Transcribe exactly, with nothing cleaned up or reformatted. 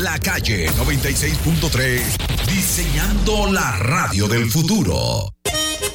La Calle noventa y seis punto tres, diseñando la radio del futuro.